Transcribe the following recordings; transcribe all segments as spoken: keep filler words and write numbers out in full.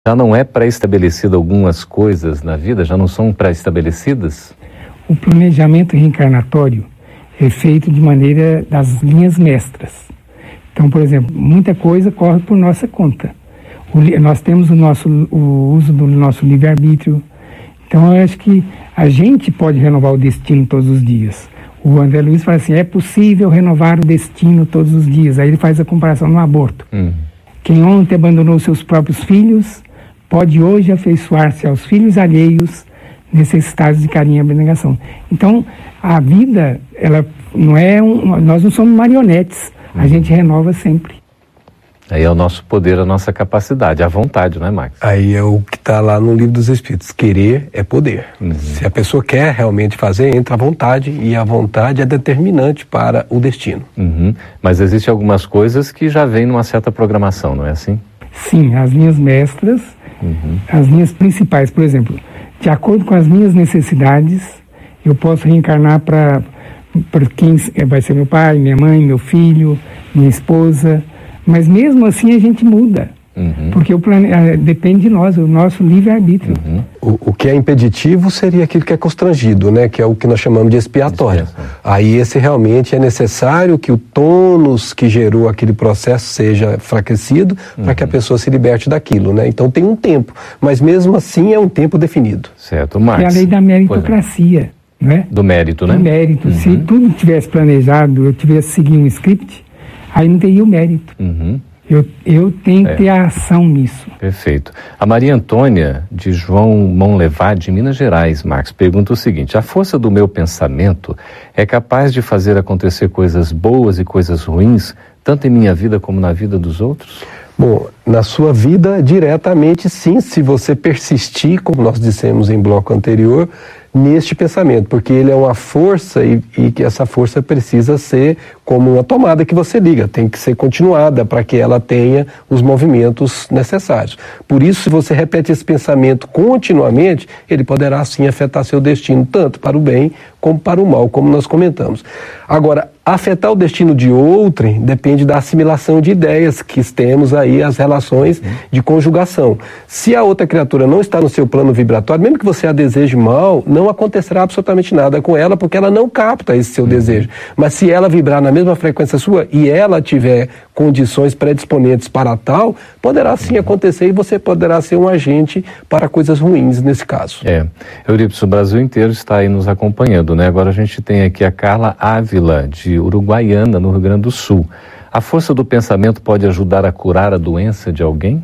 Já não é pré-estabelecido algumas coisas na vida? Já não são pré-estabelecidas? O planejamento reencarnatório é feito de maneira das linhas mestras. Então, por exemplo, muita coisa corre por nossa conta. O, nós temos o, nosso, o uso do nosso livre-arbítrio. Então, eu acho que a gente pode renovar o destino todos os dias. O André Luiz fala assim, é possível renovar o destino todos os dias. Aí ele faz a comparação no aborto. Hum. Quem ontem abandonou seus próprios filhos, pode hoje afeiçoar-se aos filhos alheios, necessitados de carinho e abnegação. Então, a vida, ela não é um, nós não somos marionetes, a gente renova sempre. Aí é o nosso poder, a nossa capacidade, a vontade, não é, Max? Aí é o que está lá no Livro dos Espíritos, querer é poder. Uhum. Se a pessoa quer realmente fazer, entra a vontade, e a vontade é determinante para o destino. Uhum. Mas existem algumas coisas que já vêm numa certa programação, não é assim? Sim, as linhas mestras, uhum. as linhas principais, por exemplo, de acordo com as minhas necessidades, eu posso reencarnar para para quem vai ser meu pai, minha mãe, meu filho, minha esposa, mas mesmo assim a gente muda, uhum. porque o plane... depende de nós, o nosso livre-arbítrio. Uhum. O, o que é impeditivo seria aquilo que é constrangido, né? Que é o que nós chamamos de expiatório. Expiação. Aí esse realmente é necessário que o tônus que gerou aquele processo seja enfraquecido, uhum. para que a pessoa se liberte daquilo, né? Então tem um tempo, mas mesmo assim é um tempo definido. Certo, Marcos. É a lei da meritocracia. Não é? Do mérito, né? Do mérito. Uhum. Se tudo tivesse planejado, eu tivesse seguido um script, aí não teria o mérito. Uhum. Eu, eu tenho é. que ter a ação nisso. Perfeito. A Maria Antônia, de João Monlevade, de Minas Gerais, Marcos, pergunta o seguinte: a força do meu pensamento é capaz de fazer acontecer coisas boas e coisas ruins, tanto em minha vida como na vida dos outros? Bom, na sua vida, diretamente sim, se você persistir, como nós dissemos em bloco anterior, neste pensamento, porque ele é uma força e, e que essa força precisa ser como uma tomada que você liga, tem que ser continuada para que ela tenha os movimentos necessários. Por isso, se você repete esse pensamento continuamente, ele poderá sim afetar seu destino, tanto para o bem como para o mal, como nós comentamos. Agora, afetar o destino de outrem depende da assimilação de ideias que temos aí, as relações uhum. de conjugação. Se a outra criatura não está no seu plano vibratório, mesmo que você a deseje mal, não acontecerá absolutamente nada com ela, porque ela não capta esse seu uhum. desejo. Mas se ela vibrar na mesma frequência sua e ela tiver condições predisponentes para tal, poderá sim uhum. acontecer e você poderá ser um agente para coisas ruins nesse caso. É, Eurípides, o Brasil inteiro está aí nos acompanhando, né? Agora a gente tem aqui a Carla Ávila, de Uruguaiana, no Rio Grande do Sul. A força do pensamento pode ajudar a curar a doença de alguém?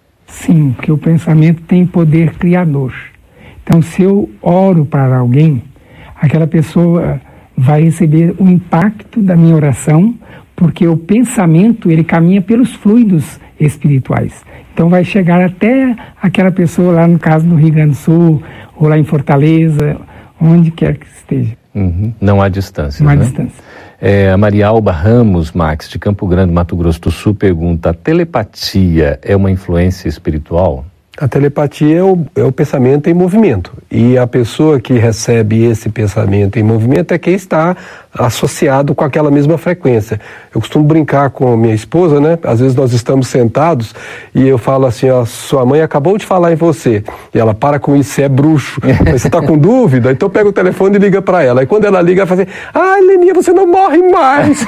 Sim, porque o pensamento tem poder criador. Então, se eu oro para alguém, aquela pessoa vai receber o impacto da minha oração, porque o pensamento, ele caminha pelos fluidos espirituais. Então, vai chegar até aquela pessoa lá, no caso do Rio Grande do Sul, ou lá em Fortaleza, onde quer que esteja. Uhum. Não há distância, Não há né? distância. É, a Maria Alba Ramos, Max, de Campo Grande, Mato Grosso do Sul, pergunta: a telepatia é uma influência espiritual? A telepatia é o, é o pensamento em movimento. E a pessoa que recebe esse pensamento em movimento é quem está associado com aquela mesma frequência. Eu costumo brincar com a minha esposa, né? Às vezes nós estamos sentados e eu falo assim, ó, sua mãe acabou de falar em você. E ela, para com isso, você é bruxo. Mas você está com dúvida? Então pega o telefone e liga para ela. E quando ela liga, ela fala assim, ah, Leninha, você não morre mais.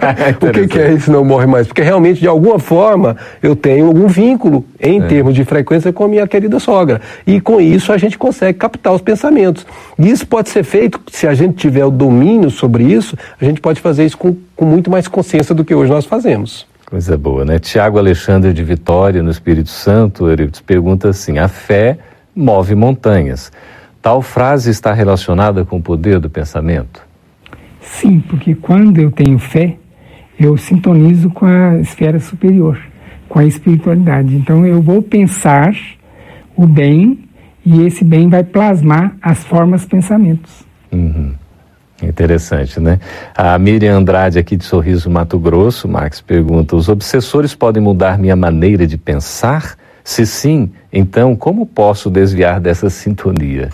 O que, que é isso, não morre mais? Porque realmente, de alguma forma, eu tenho algum vínculo em é. termos de frequência com a minha querida sogra. E com isso a gente consegue captar os pensamentos. E isso pode ser feito, se a gente tiver o domínio sobre isso, Isso, a gente pode fazer isso com, com muito mais consciência do que hoje nós fazemos. Coisa boa, né? Tiago Alexandre de Vitória, no Espírito Santo, Eurípides, pergunta assim: a fé move montanhas. Tal frase está relacionada com o poder do pensamento? Sim, porque quando eu tenho fé, eu sintonizo com a esfera superior, com a espiritualidade. Então eu vou pensar o bem e esse bem vai plasmar as formas pensamentos. Uhum. Interessante, né? A Miriam Andrade, aqui de Sorriso, Mato Grosso, Max, pergunta: os obsessores podem mudar minha maneira de pensar? Se sim, então como posso desviar dessa sintonia?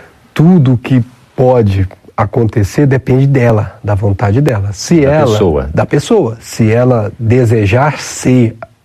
Tudo que pode acontecer depende dela, da vontade dela. Se da ela, pessoa. Da pessoa. Se ela desejar ser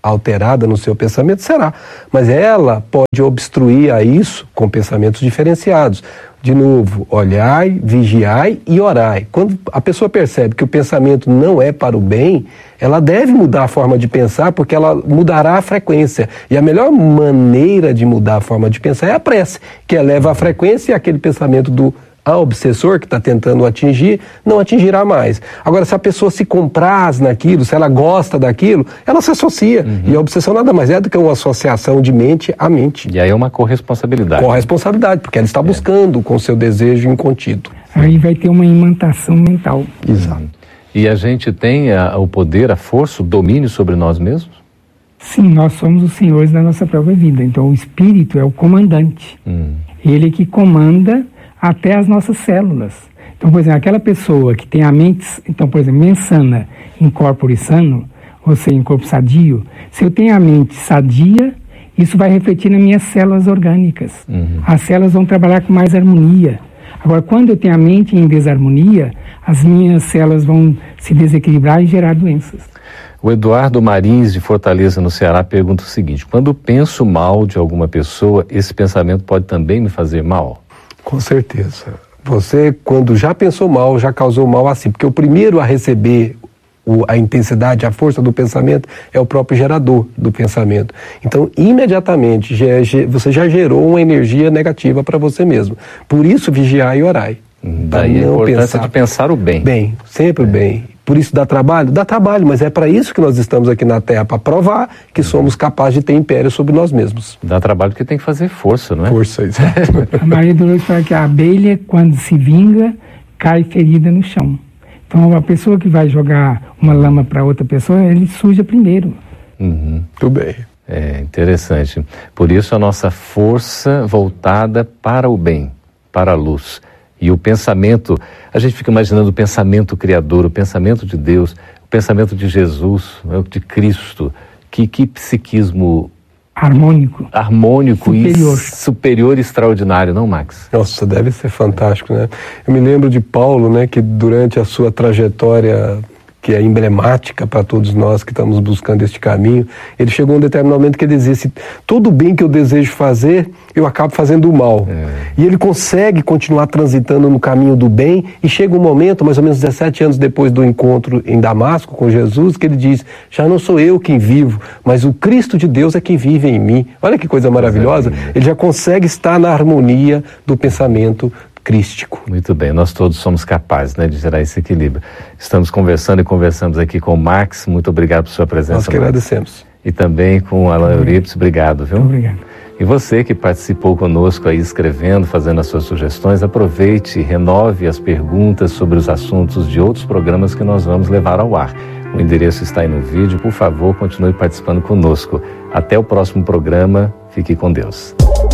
alterada no seu pensamento, será. Mas ela pode obstruir a isso com pensamentos diferenciados. De novo, olhai, vigiai e orai. Quando a pessoa percebe que o pensamento não é para o bem, ela deve mudar a forma de pensar, porque ela mudará a frequência. E a melhor maneira de mudar a forma de pensar é a prece, que eleva a frequência e aquele pensamento do a obsessor que está tentando atingir, não atingirá mais. Agora, se a pessoa se compraz naquilo, se ela gosta daquilo, ela se associa. Uhum. E a obsessão nada mais é do que uma associação de mente a mente. E aí é uma corresponsabilidade. Corresponsabilidade, porque ela está buscando é. com seu desejo incontido. Aí vai ter uma imantação mental. Exato. E a gente tem a, o poder, a força, o domínio sobre nós mesmos? Sim, nós somos os senhores da nossa própria vida. Então, o espírito é o comandante. Hum. Ele que comanda até as nossas células. Então, por exemplo, aquela pessoa que tem a mente, então, por exemplo, mens sana in corpore sano, ou seja, em corpo sadio, se eu tenho a mente sadia, isso vai refletir nas minhas células orgânicas. Uhum. As células vão trabalhar com mais harmonia. Agora, quando eu tenho a mente em desarmonia, as minhas células vão se desequilibrar e gerar doenças. O Eduardo Marins, de Fortaleza, no Ceará, pergunta o seguinte: quando penso mal de alguma pessoa, esse pensamento pode também me fazer mal? Com certeza. Você, quando já pensou mal, já causou mal a si. Porque o primeiro a receber o, a intensidade, a força do pensamento é o próprio gerador do pensamento. Então, imediatamente, já, já, você já gerou uma energia negativa para você mesmo. Por isso, vigiai e orai. Daí a importância pensar, de pensar o bem. Bem, sempre o é. bem. Por isso dá trabalho? Dá trabalho, mas é para isso que nós estamos aqui na Terra, para provar que somos capazes de ter império sobre nós mesmos. Dá trabalho porque tem que fazer força, não é? Força, exato. A Maria Dolores fala que a abelha, quando se vinga, cai ferida no chão. Então, a pessoa que vai jogar uma lama para outra pessoa, ele suja primeiro. Uhum. Tudo bem. É interessante. Por isso, a nossa força voltada para o bem, para a luz. E o pensamento, a gente fica imaginando o pensamento criador, o pensamento de Deus, o pensamento de Jesus, de Cristo. Que, que psiquismo harmônico, harmônico superior. e superior e extraordinário, não, Max? Nossa, deve ser fantástico, né? Eu me lembro de Paulo, né, que durante a sua trajetória, que é emblemática para todos nós que estamos buscando este caminho, ele chegou a um determinado momento que ele dizia assim: todo o bem que eu desejo fazer, eu acabo fazendo o mal. É. E ele consegue continuar transitando no caminho do bem, e chega um momento, mais ou menos dezessete anos depois do encontro em Damasco com Jesus, que ele diz: já não sou eu quem vivo, mas o Cristo de Deus é quem vive em mim. Olha que coisa maravilhosa. Ele já consegue estar na harmonia do pensamento crístico. Muito bem, nós todos somos capazes, né, de gerar esse equilíbrio. Estamos conversando e conversamos aqui com o Max. Muito obrigado por sua presença. Nós que agradecemos. E também com o Alan Eurípides. Obrigado, viu? Muito obrigado. E você que participou conosco aí, escrevendo, fazendo as suas sugestões, aproveite e renove as perguntas sobre os assuntos de outros programas que nós vamos levar ao ar. O endereço está aí no vídeo. Por favor, continue participando conosco. Até o próximo programa. Fique com Deus.